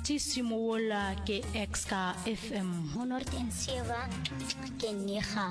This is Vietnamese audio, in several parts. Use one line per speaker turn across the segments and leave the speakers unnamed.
Tisimola ke XK FM
107 ke Niga.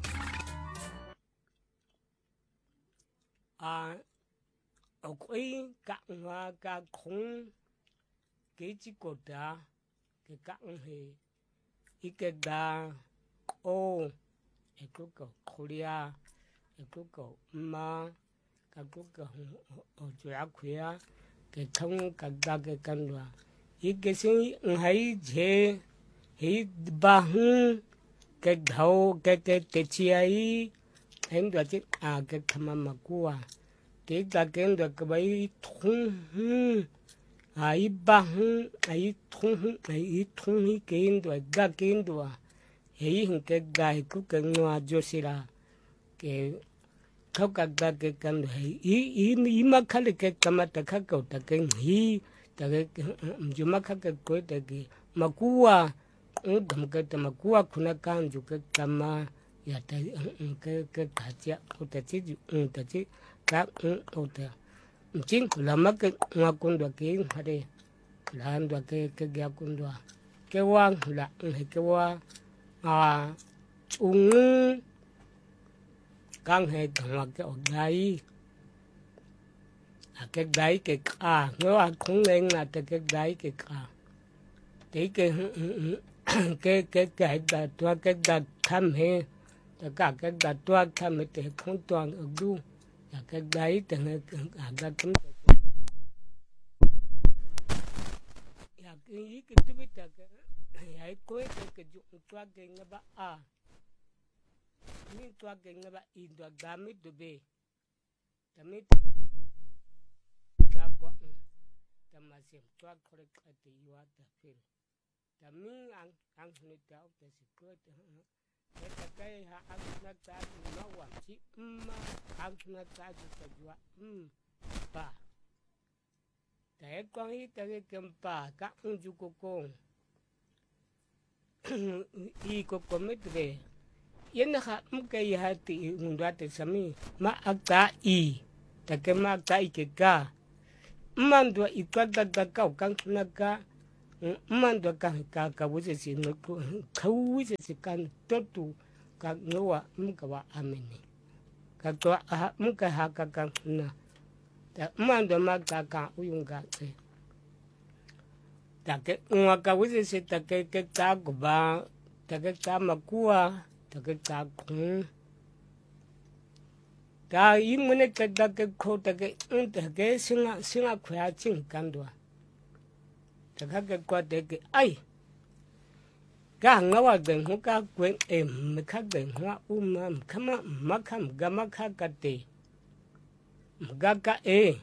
Okay, ka nga ka khung ke chikota ke ka he ikeda o ekuko khoria ekuko ma ka kuko o jwa khya ke thong ka da ke kanwa ike sin hai je he ba hu ke dhau ke chiai hen da chi a ke thama makua ke da ken da ke bai thung ai ba hu ai thung ke ndo da ke ndo he hin ke ga ku ke no jo sira ke khau ka da ke kan i ma khale ke kamata kha ko ta ke hi ta ke juma kha ke ko ta ke makua dam ke ta makua khuna kan ju ke kama ya ta ke ta cha o ta chi ju ta chi ka o ta chin la ma ke ma kun do ke hare la ndo ke ga kun do ke wa la ke wa chung căng hệ thằng cái ở đây cái đấy cái nó không nên là cái đấy cái cái đặt tua cái đặt tham hệ tất cả cái đặt tua tham hệ thì không toàn ở đâu cái đấy thì cái đặt cũng cái thứ biết là cái cuối cái dụng tua cái nó bảo ni tua ke ngaba indo gami dobe tamit ga kwa tamasem tua korek ate yuwa ta fil tami ang ni ta of the secret ta kai ha ang na ta no wa chi ma ang na ta ju ta juwa pa ta e kwa hi ta ke kempa ka ju ko ko I ko kometre yen ha mke ya ti undwa te sami ma aka I ta ke ma ka I ke ka mandwa I ka da ka kan na ka mandwa ka wuse si no ka wuse si kan totu ka nowa mka wa amene ka to mka ha ka kan na ta mandwa ma ka uyunga te ta ke ngwa ka wuse si ta ke ka go ba ta ke ka makua ta ke ta khung ta I mune ke da ke kho ta ke singa khya ching kan do ta ka ke kwa te ke ai ka ngawa den hu ka kwen me ka den ha kama makam gama ka ka te ga ka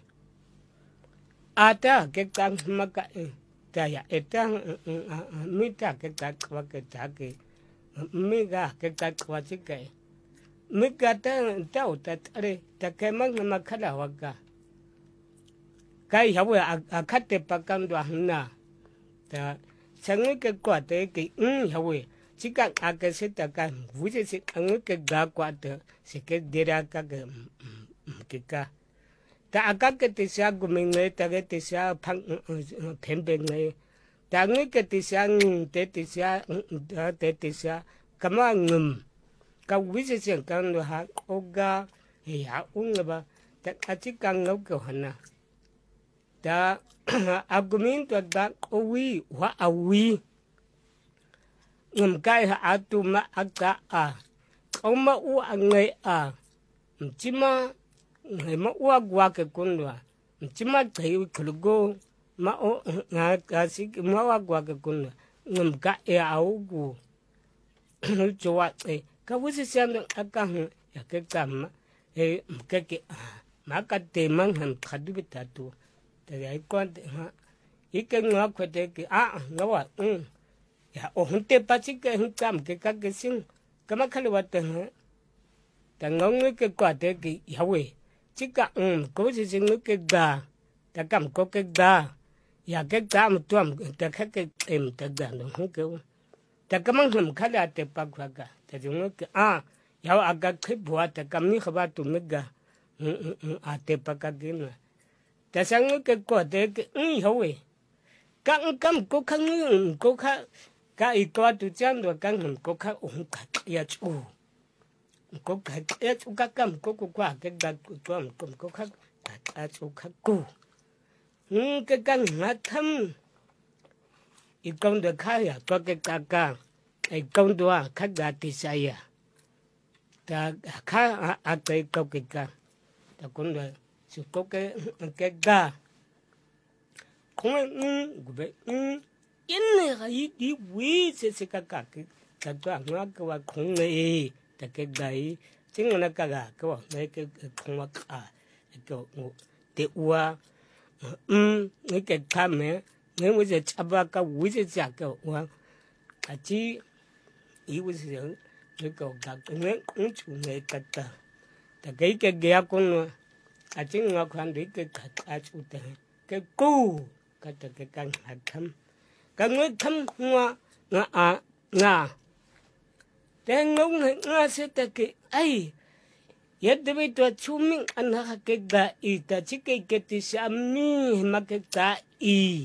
ata ke ka maka ta ya eta mi ta ke ta kwa ke ta ke mi ga ke ta kwa chi ke mi ga ta are ta ke mang ma khala wa ga kai ha wa a khate pa kan do na ta sang ke kwa te ke ha we chi ka a ke se ta ka vu se ang ke ga kwa te se ke dera ka ke ka ta aka ke te sa gu ming le ta ke te sa phang phem beng le ta ngi ke te sa te sa kama ngum ka wise se kan do ha oga ya ba ta achi kan no ko hana ta argument da owi wa awi kai ha atu ma aka oma u angai chima ma u agwa ke kunwa chima kai khulgo ma o nga kasi ma wa gwa ke kunwa ka augu jowa ka wisi siam aka ya ke kama ke ma ka te mang han khadu bitatu ta ya kon ha ike nga kwete ke ngawa ya o hunte pachi ke kam ke ka ke sin kama khali wat ta ngong ke kwa te ke yawe chika ko si sin ke ga ta kam ko ke ga ya ke tam tuam ta ka ke ta ga no ke ta kamang ham khala te pa kwa ga ta jung ke ya aga ke bua ta kam ni khaba tu me ga te pa ka ge na ta sang ke ko te ke yawe cam cố khăn cố khá cả ít qua tụi chăn rồi căng cố khá ủng cả ya chú cố khá ya chú các cam cố qua cái đặt của cố khá ya chú khá cố cái căng ngã thâm ít công được khai à cho cái ca ít công đó khách gà thì sai à ta khai à cái câu cái ca ta cũng được sự có cái gà không phải yên này cái đi quý sẽ cái đó nó cái không này cái đấy chính là cái gà cái không có cái để qua cái tham ấy nếu bây giờ chắp vào cái quý sẽ trả cái qua chỉ ý bây giờ cái cái cũng chủ này cái ghé con chính là khoan đấy cái chủ cái cu cái căn hạt thâm cái người thâm hoa ngà thế ngông ngà sẽ cái ai yết bây giờ chúng mình ăn cái gà ít chỉ cái tí sao mi mà cái gà ít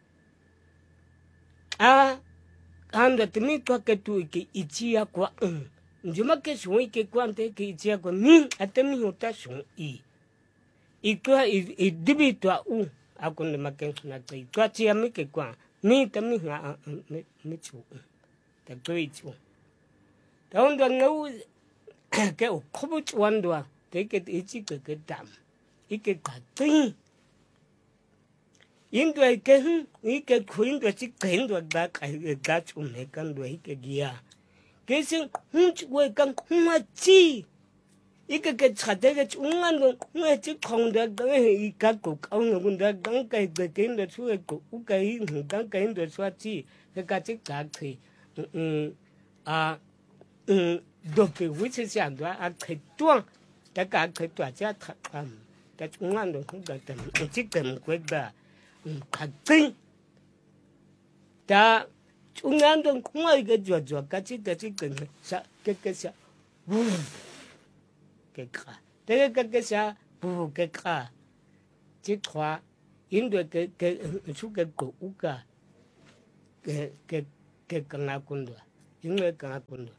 anda tumi to ke tu ke itia kwa njuma ke sui ke kwante ke itia kwa mi atemi hota sun i kwa i dibi to u akon ma ke na ke to tia mi ke kwa mi tami nga mi chu ta to i chu ta on do ngau ke o khobu chuan do te ke ichi ke dam i ke ka tin in đôi cái khuyên đôi chỉ kén đôi đã chụp mấy con đôi cái kia cái sự không chịu cái không chi cái chặt cái chúng ăn rồi không chỉ không được cái cục ông cũng được cái đôi suy cục cái đôi suy chi cái chỉ cả thì đôi cái vị trí上đó cái tuang cái tuang chỉ thật cái chúng ăn rồi không được chỉ cần cái đó 같은 다 중간도 공화이가 좋아 같이 사 깨끗이 부 깨끗 되게 깨끗이 부 깨끗 직화 인도 그 수겠고 우가 그 강나군도 인도 강나군도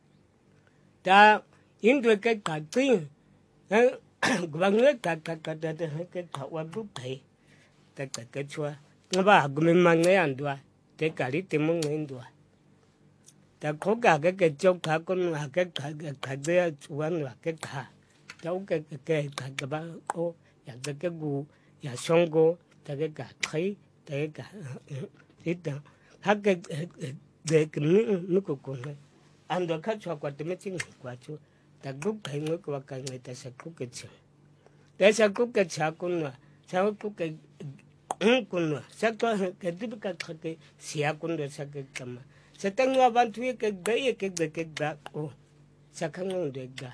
다 인도 그 같은 그방을 가까다 그 타와 부패 cái chua nó bảo mình mang cái ăn đùa cái cả đi tìm mông người đùa ta có cả cái châu cá con là cái cái chua là cái cả cháu cái ba ô nhà cái gu nhà sông go ta cái cả thấy cái cả ít đó hát cái để cái nước của con ăn được khách cho quạt mới chính quả chua ta cúc cái nước của cái người ta sẽ cúc cái chả để sẽ cúc cái chả con là sao cúc cái con nữa sao có cái thứ cái xia con được sao cái cam sao tăng hoa văn thuê cái gà ô sao không ngon được gà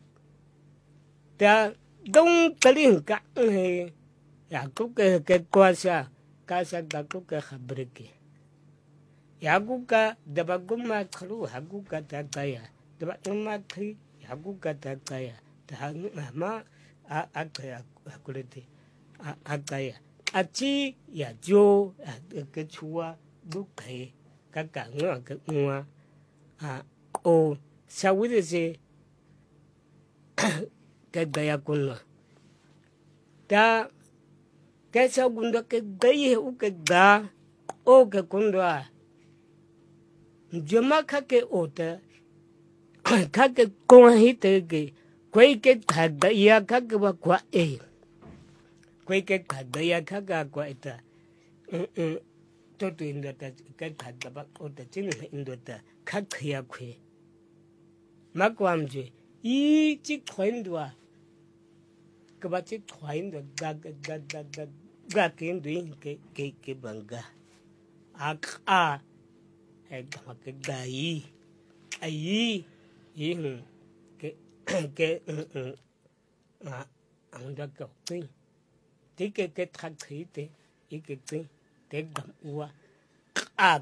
ta đông cái liền cả hay ya cũng cái qua sao cái sao gà cũng cái khabar cái ya cũng cái đập cũng mà kh루 ya cũng cái ta cái đập cũng mà khi ya cũng cái ta cái ta mà cái cái chi ya jo cái chua lúc cái cả ngựa cái ngua ô sao vậy gì cái đây con là ta cái sao cũng được cái đây hiểu cái da ô cái con đó nhưng mà cái ô ta cái con hít cái quay cái thật đấy ya cái quá quay cái thật đấy ya cái quá ta tôi tin được cái thật đó bác ô ta chính là in được ta khác kia quay mà quan gì ý chỉ khoan đó cái bác chỉ khoan đó gà kiến đuôi cái bằng gà hay cái gà ý ý cái ông đã cầu tin thì cái thằng khí thế cái tin cái gầm ua cả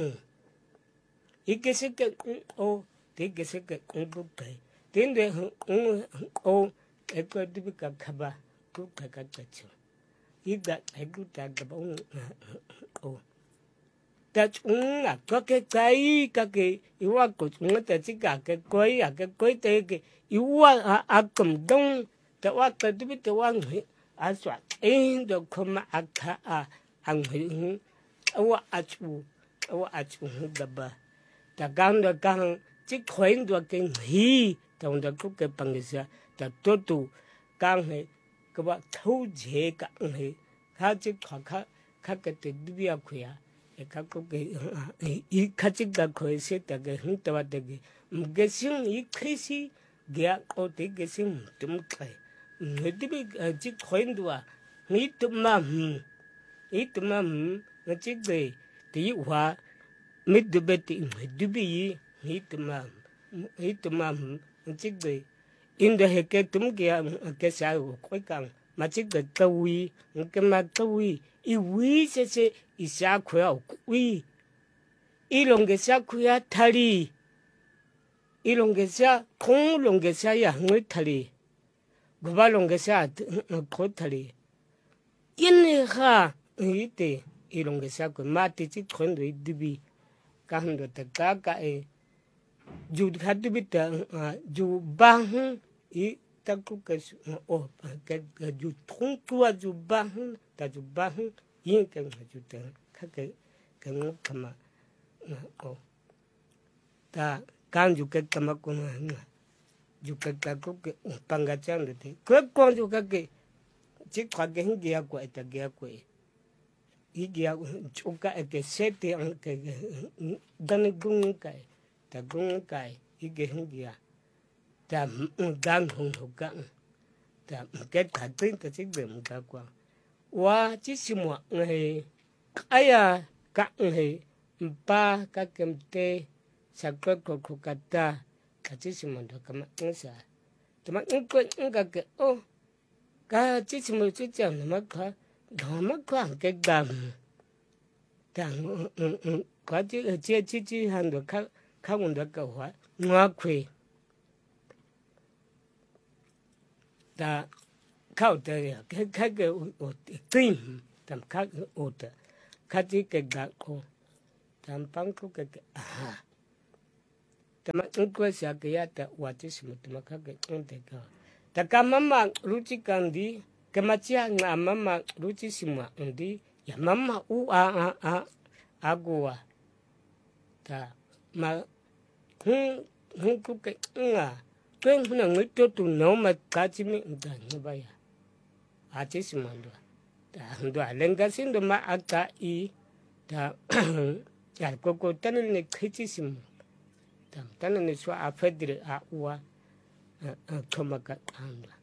cái sẽ cái ô thì cái sẽ cái bút cái tiếng để ô cái đi cái khaba cũng cái chỗ ý đã cái cũng ta cái bông ô ta chung à có cái iwa ko chung ta chi ka cái koi te cái iwa a cầm đông ta wa ta tu ta wa ngi a swa do kuma aka a ang hi awa a chu da ba ta gang da gang chi khoi do cái hi ta da ku cái bằng sa ta tu gang he cái ba thâu je ka he kha chi kha cái te bia khya ka ko cái i kha chi da khoi se ta cái hin ta wa de cái sim i khisi gya o te cái sim tum kai người đi chỉ khuyên đùa nghĩ tụm mà nó chỉ về tí hóa mấy đứa bé tí người đứa bé nghĩ tụm mà nó chỉ về in đó hệ cái tụm kia cái sao quay càng mà chỉ về tàu cái mà tàu i sẽ i sao khỏe quý i lòng cái sao khỏe thari i lòng cái sao không lòng cái sao ya người thari Gubalong gesa kotali. In ha ite ilong gesa ko mati chi khondo idibi kahndo ta ka ju khadu bita ju bang I ta ku ke o ke ju thong tua ju bang ta ju bang yin ke ju ta ka ke ngam kama o ta kan ju ke kama ko na juga kaku ke panggacan dete kau juga ke cik kage hingia ko eta gia ko igia juga ke sete ang ke dan gung kai ige hingia ta dan hong hogang ta ke katin ta cik bem ka kwa wa ci semua ngai aya ka ngai pa ka kemte sakot ko kata kaci semua dah kamak ngasa, kamak ngikut ngak ke oh, kaci semua tu jam nama kah angkat gam, tang kaci cici handu kau undak kau hua ngakui, dah kau dah kau tim tam kau otak, kaci ke gakko, tam pangku ke aha. Tama ngkwa sa kaya ta wati semua ka ke onte ka ta mama ruci kandi kemachia nga mama ruci semua ndi ya mama agua ta ma ku ke nga tuen huna ngito tu no ma ka chi mi nda ngabaya ati semua ndo ta ndo alenga sindo ma ata I ta ya koko tanin ne khichi semua tanah ni swa afedri a uwa koma ka tangla